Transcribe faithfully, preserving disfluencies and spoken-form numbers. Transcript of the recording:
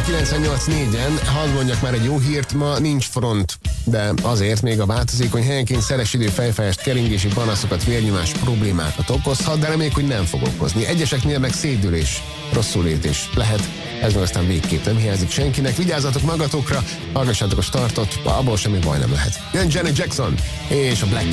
kilencvennyolc négyen, hadd mondjak már egy jó hírt, ma nincs front, de azért még a változékony helyenként szeles idő fejfájást, keringési panaszokat, vérnyomás problémákat okozhat, de reméljük, hogy nem fog okozni. Egyeseknél meg szédülés, rosszulétés lehet, ez meg aztán végképp nem hiányzik senkinek. Vigyázzatok magatokra, hallgassátok a startot, abból semmi baj nem lehet. Jön Janet Jackson és a Black